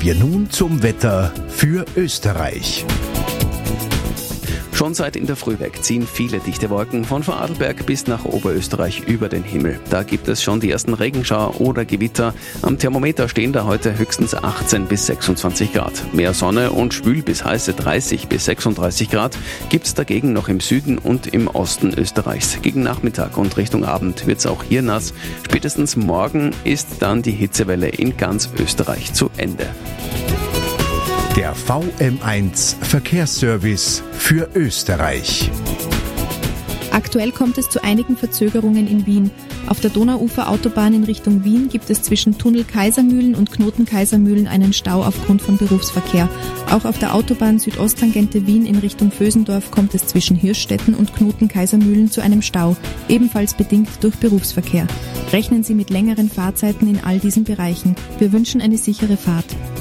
wir nun zum Wetter für Österreich. Schon seit in der Früh weg ziehen viele dichte Wolken von Vorarlberg bis nach Oberösterreich über den Himmel. Da gibt es schon die ersten Regenschauer oder Gewitter. Am Thermometer stehen da heute höchstens 18 bis 26 Grad. Mehr Sonne und schwül bis heiße 30 bis 36 Grad gibt es dagegen noch im Süden und im Osten Österreichs. Gegen Nachmittag und Richtung Abend wird es auch hier nass. Spätestens morgen ist dann die Hitzewelle in ganz Österreich zu Ende. Der VM1 Verkehrsservice für Österreich. Aktuell kommt es zu einigen Verzögerungen in Wien. Auf der Donauuferautobahn in Richtung Wien gibt es zwischen Tunnel Kaisermühlen und Knoten Kaisermühlen einen Stau aufgrund von Berufsverkehr. Auch auf der Autobahn Südosttangente Wien in Richtung Vösendorf kommt es zwischen Hirschstetten und Knoten Kaisermühlen zu einem Stau, ebenfalls bedingt durch Berufsverkehr. Rechnen Sie mit längeren Fahrzeiten in all diesen Bereichen. Wir wünschen eine sichere Fahrt.